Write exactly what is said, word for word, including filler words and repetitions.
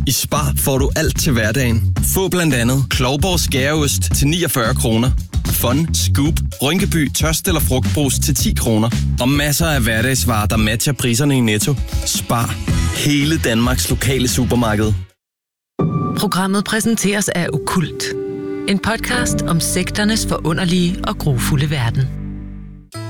I Spar får du alt til hverdagen. Få blandt andet Klovborg skæreost til niogfyrre kroner. Fun, Scoop, Rynkeby, tørst eller frugtbrus til ti kroner. Og masser af hverdagsvarer, der matcher priserne i Netto. Spar. Hele Danmarks lokale supermarked. Programmet præsenteres af Okkult. En podcast om sekternes forunderlige og grufulde verden.